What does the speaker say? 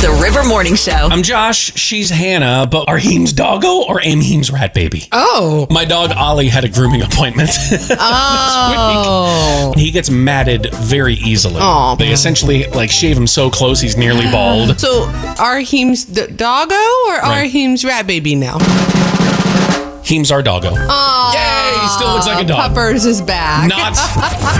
The River Morning Show. I'm Josh. She's Hannah, but are Heem's doggo or am Heem's rat baby? Oh. My dog Ollie had a grooming appointment Oh. this week. He gets matted very easily. Aw. They essentially shave him so close he's nearly bald. So, are Heem's doggo or are Heem's rat baby now? Heem's our doggo. Oh. Yay! Still looks like a dog. Puppers is back. Not